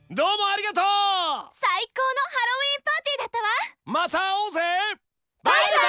どうもありがとう。 最高のハロウィンパーティーだったわ。 また会おうぜ。 バイバイ。